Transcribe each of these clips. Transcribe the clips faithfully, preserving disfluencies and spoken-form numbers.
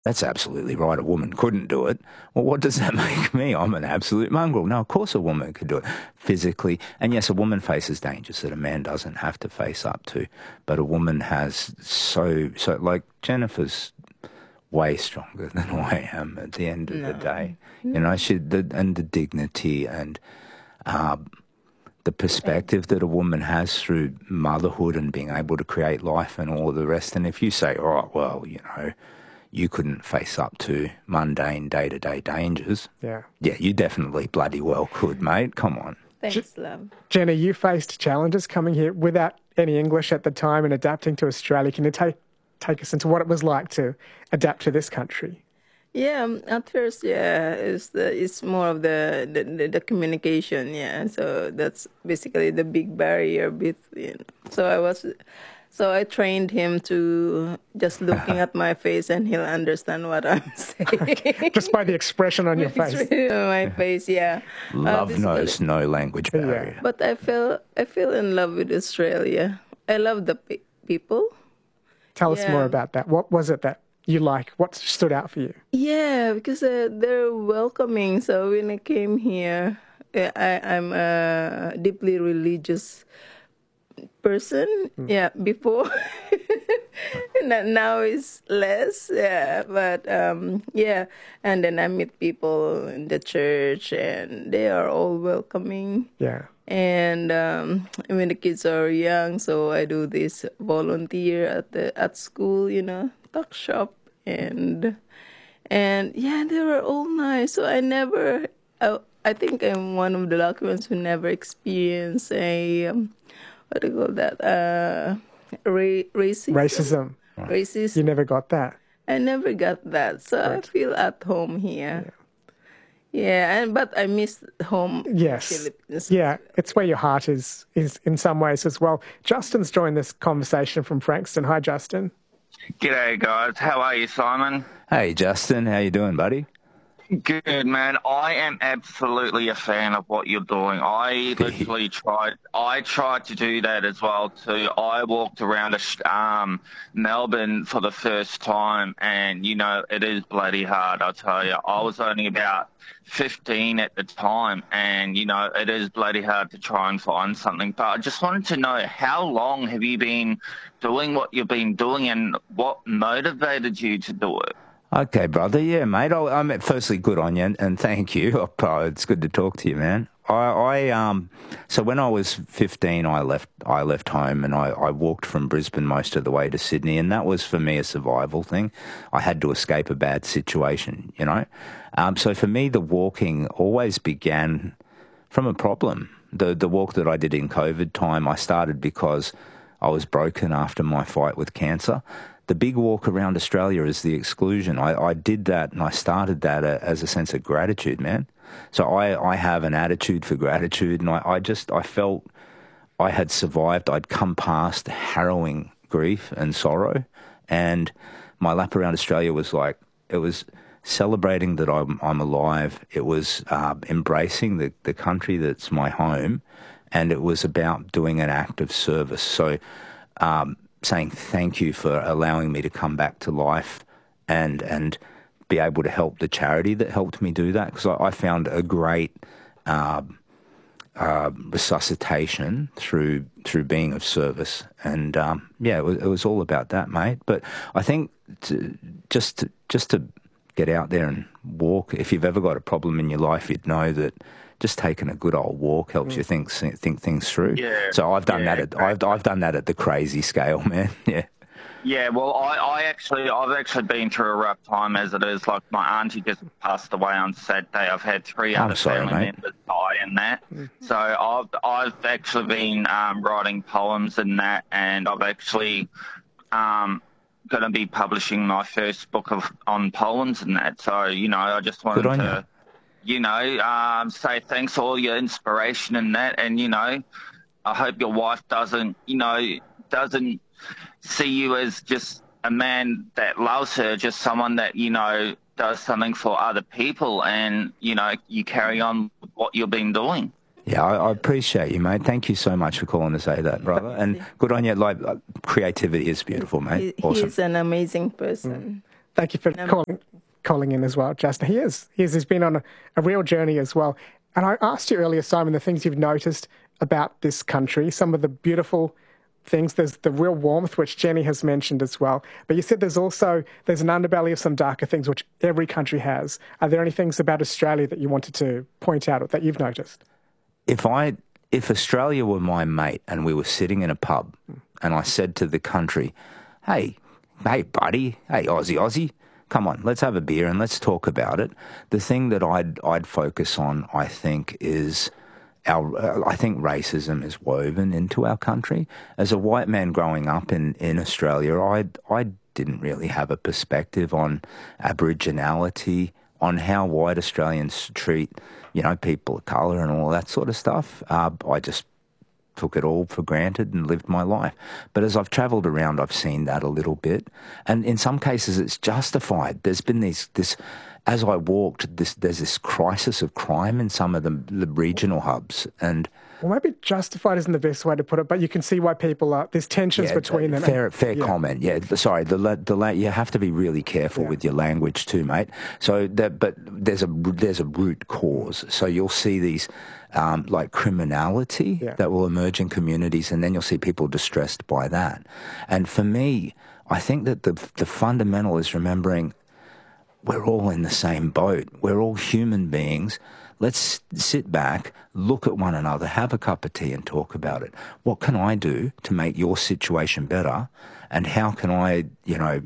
That's absolutely right. A woman couldn't do it. Well, what does that make me? I'm an absolute mongrel. No, of course a woman could do it physically. And yes, a woman faces dangers that a man doesn't have to face up to. But a woman has so, so like Jennifer's way stronger than I am at the end of No. the day. You know, she, the, and the dignity and uh, the perspective that a woman has through motherhood and being able to create life and all the rest. And if you say, all right, well, you know, you couldn't face up to mundane day-to-day dangers. Yeah. Yeah, you definitely bloody well could, mate. Come on. Thanks, love. Jenny, you faced challenges coming here without any English at the time and adapting to Australia. Can you take take us into what it was like to adapt to this country? Yeah, um, at first, yeah, it's the, it's more of the, the, the, the communication, yeah. So that's basically the big barrier between. So I was, so I trained him to just looking at my face and he'll understand what I'm saying. Just by the expression on your face. On my face, yeah. Love Uh, knows no language barrier. Yeah. But I feel I feel in love with Australia. I love the pe- people. Tell us Yeah. more about that. What was it that you like? What stood out for you? Yeah, because uh, they're welcoming. So when I came here, uh, I, I'm a deeply religious person. Yeah, before. Not- now it's less. Yeah, but um, yeah. And then I meet people in the church, and they are all welcoming. Yeah. And um, when the kids are young, so I do this volunteer at the at school, you know, tuck shop, and and yeah, they were all nice. So I never, I, I think I'm one of the lucky ones who never experienced a um, what do you call that? Uh, ra- racism. Racism. Racism. You never got that. I never got that, so I feel at home here. Yeah, and but I miss home. in Yes. Philippines. Yeah, it's where your heart is, is in some ways as well. Justin's joined this conversation from Frankston. Hi, Justin. G'day, guys. How are you, Simon? Hey, Justin, how you doing, buddy? Good, man. I am absolutely a fan of what you're doing. I literally tried. I tried to do that as well too. I walked around um, Melbourne for the first time, and you know it is bloody hard. I tell you, I was only about fifteen at the time, and you know it is bloody hard to try and find something. But I just wanted to know, how long have you been doing what you've been doing, and what motivated you to do it? Okay, brother. Yeah, mate. I, I mean, firstly, good on you, and, and thank you. Oh, it's good to talk to you, man. I, I um, so when I was fifteen, I left. I left home, and I, I walked from Brisbane most of the way to Sydney, and that was for me a survival thing. I had to escape a bad situation, you know. Um, so for me, the walking always began from a problem. The the walk that I did in COVID time, I started because I was broken after my fight with cancer. The big walk around Australia is the exclusion. I, I did that and I started that a, as a sense of gratitude, man. So I, I have an attitude for gratitude, and I, I just, I felt I had survived. I'd come past harrowing grief and sorrow, and my lap around Australia was like, it was celebrating that I'm, I'm alive. It was uh, embracing the, the country that's my home, and it was about doing an act of service. So, um, saying thank you for allowing me to come back to life and and be able to help the charity that helped me do that, because I, I found a great uh, uh, resuscitation through through being of service. And um, yeah, it was, it was all about that, mate. But I think to, just to, just to get out there and walk, if you've ever got a problem in your life, you'd know that just taking a good old walk helps you think think things through. Yeah, so I've done yeah, that. At, I've I've done that at the crazy scale, man. Yeah. Yeah, well, I, I actually, I've actually been through a rough time as it is. Like, my auntie just passed away on Saturday. I've had three I'm other sorry, family mate. members die in that. So I've, I've actually been um, writing poems in that, and I've actually um, going to be publishing my first book of on poems and that. So, you know, I just wanted Good on to, you, you know, um, say thanks for all your inspiration and that. And, you know, I hope your wife doesn't, you know, doesn't see you as just a man that loves her, just someone that, you know, does something for other people, and, you know, you carry on with what you've been doing. Yeah, I, I appreciate you, mate. Thank you so much for calling to say that, brother. And good on you. Like, uh, creativity is beautiful, mate. He, Awesome. He's an amazing person. Thank you for calling, calling in as well, Justin. He is. He is. He's been on a, a real journey as well. And I asked you earlier, Simon, the things you've noticed about this country, some of the beautiful things. There's the real warmth, which Jenny has mentioned as well. But you said there's also, there's an underbelly of some darker things, which every country has. Are there any things about Australia that you wanted to point out or that you've noticed? If I, if Australia were my mate and we were sitting in a pub and I said to the country, hey, hey, buddy, hey, Aussie, Aussie, come on, let's have a beer and let's talk about it. The thing that I'd I'd focus on, I think, is our. Uh, I think racism is woven into our country. As a white man growing up in, in Australia, I I didn't really have a perspective on Aboriginality, on how white Australians treat, you know, people of colour and all that sort of stuff. Uh, I just took it all for granted and lived my life. But as I've travelled around, I've seen that a little bit. And in some cases, it's justified. There's been these, this, as I walked, this, there's this crisis of crime in some of the, the regional hubs. And well, maybe justified isn't the best way to put it, but you can see why people are, there's tensions yeah, between them. Fair, fair yeah. comment. Yeah, sorry, the the you have to be really careful yeah. with your language too, mate. So that, but there's a there's a root cause. So you'll see these um, like criminality yeah. that will emerge in communities, and then you'll see people distressed by that. And for me, I think that the the fundamental is remembering we're all in the same boat. We're all human beings. Let's sit back, look at one another, have a cup of tea and talk about it. What can I do to make your situation better? And how can I, you know,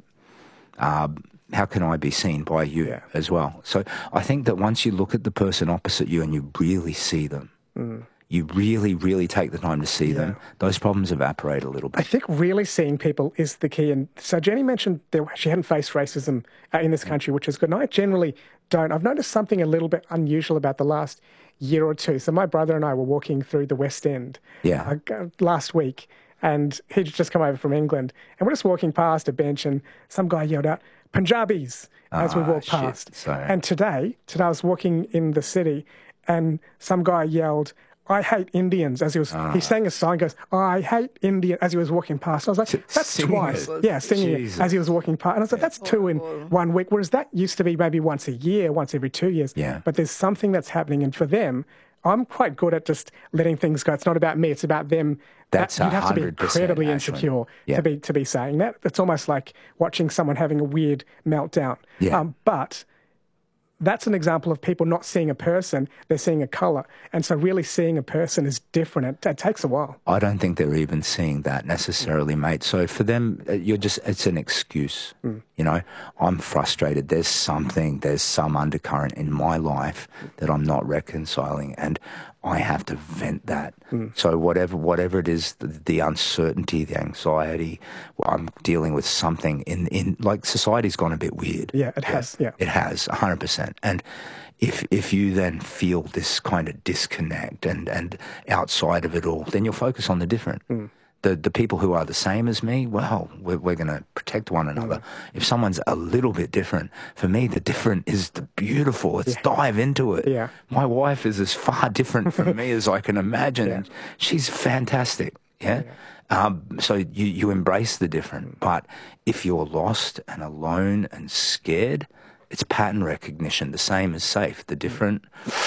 uh, how can I be seen by you yeah. as well? So I think that once you look at the person opposite you and you really see them, mm. you really, really take the time to see yeah. them, those problems evaporate a little bit. I think really seeing people is the key. And so Jenny mentioned that she hadn't faced racism uh, in this country, which is good. And I generally don't. I've noticed something a little bit unusual about the last year or two. So my brother and I were walking through the West End yeah. uh, last week, and he'd just come over from England. And we're just walking past a bench, and some guy yelled out, Punjabis, as oh, we walked past. Sorry. And today, today I was walking in the city, and some guy yelled, I hate Indians, as he was, uh, he sang a song, goes, oh, I hate Indian, as he was walking past. I was like, that's singing twice. It. Yeah, singing Jesus. It as he was walking past. And I was like, that's two in one week, whereas that used to be maybe once a year, once every two years. Yeah. But there's something that's happening. And for them, I'm quite good at just letting things go. It's not about me, it's about them. That's that, you'd have to be incredibly insecure yeah. to be to be saying that. It's almost like watching someone having a weird meltdown. Yeah. Um, but that's an example of people not seeing a person, they're seeing a colour. And so really seeing a person is different. It, it takes a while. I don't think they're even seeing that necessarily, mate. So for them, you're just, it's an excuse. Mm. You know, I'm frustrated. There's something, there's some undercurrent in my life that I'm not reconciling. And I have to vent that. Mm. So whatever whatever it is, the, the uncertainty, the anxiety, well, I'm dealing with something in, in, like society's gone a bit weird. Yeah, it has, yeah. It has, one hundred percent. And if if you then feel this kind of disconnect and, and outside of it all, then you'll focus on the different. Mm. The, the people who are the same as me, well, we're, we're going to protect one another. Mm. If someone's a little bit different, for me, the different is the beautiful. Let's yeah. dive into it. Yeah. My wife is as far different from me as I can imagine. Yeah. She's fantastic. Yeah. yeah. Um, so you, you embrace the different. But if you're lost and alone and scared, it's pattern recognition, the same as safe. The different,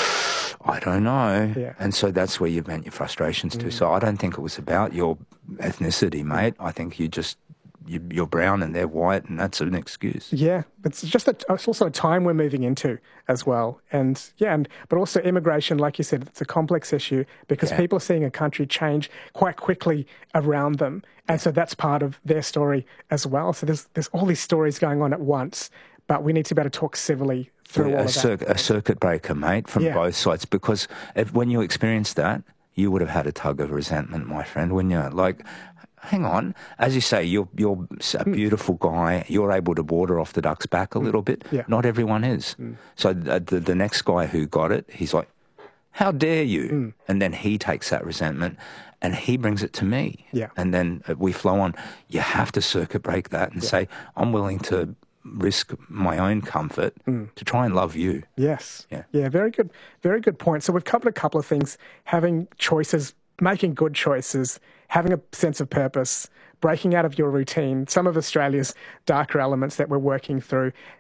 I don't know. Yeah. And so that's where you vent your frustrations to. Mm. So I don't think it was about your ethnicity, mate. I think you just, you, you're brown and they're white, and that's an excuse. Yeah, it's just a, it's also a time we're moving into as well. And yeah, and but also immigration, like you said, it's a complex issue because yeah. people are seeing a country change quite quickly around them. And yeah. so that's part of their story as well. So there's there's all these stories going on at once. But we need to be able to talk civilly through yeah, all a of cir- that. A circuit breaker, mate, from yeah. both sides. Because if, when you experienced that, you would have had a tug of resentment, my friend, wouldn't you? Like, hang on. As you say, you're, you're a beautiful guy. You're able to water off the duck's back a little bit. Yeah. Not everyone is. Mm. So the, the, the next guy who got it, he's like, how dare you? Mm. And then he takes that resentment and he brings it to me. Yeah. And then we flow on. You have to circuit break that and yeah. say, I'm willing to risk my own comfort mm. to try and love you. Yes. Yeah. Yeah, very good. Very good point. So we've covered a couple of things, having choices, making good choices, having a sense of purpose, breaking out of your routine, some of Australia's darker elements that we're working through.